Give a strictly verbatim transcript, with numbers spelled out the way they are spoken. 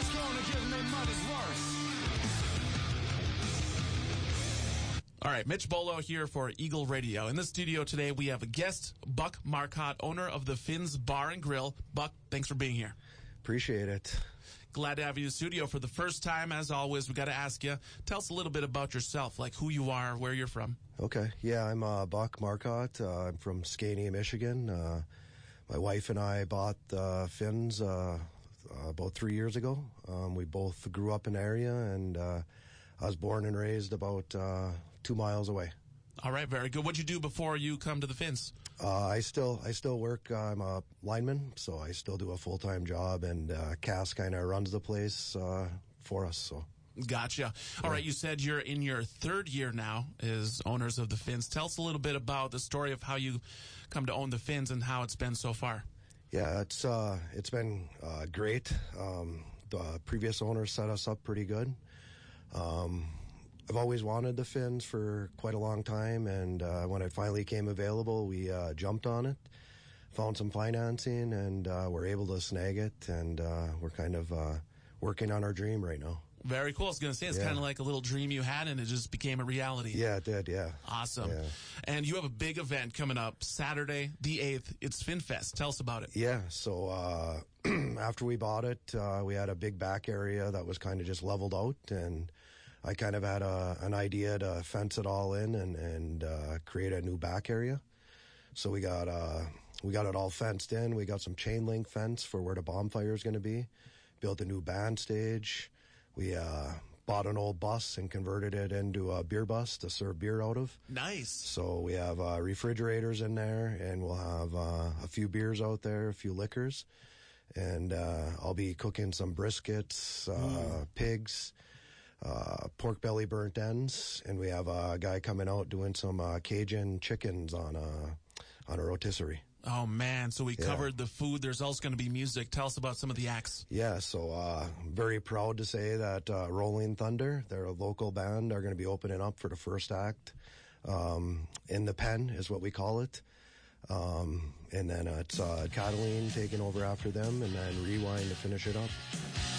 That's gonna give me money's worth. All right, Mitch Bolo here for Eagle Radio. In the studio today, we have a guest, Buck Marcotte, owner of the Finn's Bar and Grill. Buck, thanks for being here. Appreciate it. Glad to have you in the studio for the first time. As always, we got to ask you, tell us a little bit about yourself, like who you are, where you're from. Okay. Yeah, I'm uh, Buck Marcotte. Uh, I'm from Scania, Michigan. Uh, my wife and I bought uh, Finn's uh, uh, about three years ago. Um, we both grew up in the area, and uh, I was born and raised about uh, two miles away. All right, very good. What'd you do before you come to the Finns? Uh, I still I still work. Uh, I'm a lineman, so I still do a full-time job, and uh, Cass kind of runs the place uh, for us. So. Gotcha. All yeah. right, you said you're in your third year now as owners of the Finns. Tell us a little bit about the story of how you come to own the Finns and how it's been so far. Yeah, it's uh, it's been uh, great. Um, the previous owners set us up pretty good. Um, I've always wanted the Finns for quite a long time, and uh, when it finally came available, we uh, jumped on it, found some financing, and uh, we're able to snag it, and uh, we're kind of uh, working on our dream right now. Very cool. I was going to say, it's yeah. kind of like a little dream you had, and it just became a reality. Yeah, it did, yeah. Awesome. Yeah. And you have a big event coming up Saturday, the eighth. It's FinFest. Tell us about it. Yeah, so uh, after we bought it, uh, we had a big back area that was kind of just leveled out, and I kind of had a, an idea to fence it all in and, and uh, create a new back area. So we got uh, we got it all fenced in. We got some chain link fence for where the bonfire is going to be. Built a new band stage. We uh, bought an old bus and converted it into a beer bus to serve beer out of. Nice. So we have uh, refrigerators in there, and we'll have uh, a few beers out there, a few liquors. And uh, I'll be cooking some briskets, uh, mm. pigs, Uh, pork belly burnt ends, and we have a guy coming out doing some uh, Cajun chickens on a on a rotisserie. Oh man! So we yeah. covered the food. There's also going to be music. Tell us about some of the acts. Yeah, so uh, I'm very proud to say that uh, Rolling Thunder, they're a local band, are going to be opening up for the first act. Um, in the Pen is what we call it. Um, and then uh, it's uh, Cataline taking over after them, and then Rewind to finish it up.